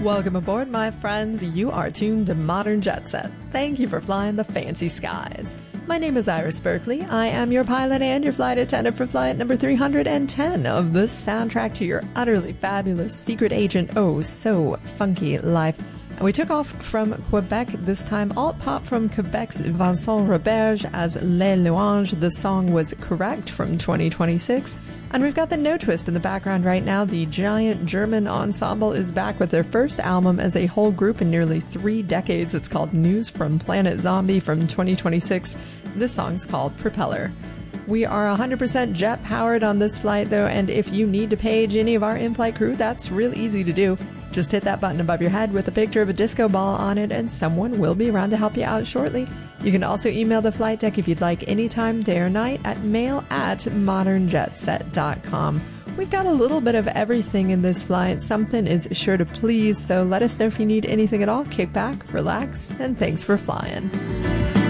Welcome aboard, my friends. You are tuned to Modern Jet Set. Thank you for flying the fancy skies. My name is Iris Berkeley. I am your pilot and your flight attendant for flight number 310 of the soundtrack to your utterly fabulous secret agent, oh so funky life. And we took off from Quebec, this time alt pop from Quebec's Vincent Roberge as Les Louanges. The song was Correct from 2026. And we've got the No Twist in the background right now. The giant German ensemble is back with their first album as a whole group in nearly 3 decades. It's called News from Planet Zombie from 2026. This song's called Propeller. We are 100% jet powered on this flight though, and if you need to page any of our in-flight crew, that's real easy to do. Just hit that button above your head with a picture of a disco ball on it and someone will be around to help you out shortly. You can also email the flight deck if you'd like anytime, day or night at mail@modernjetset.com. We've got a little bit of everything in this flight. Something is sure to please, so let us know if you need anything at all. Kick back, relax, and thanks for flying.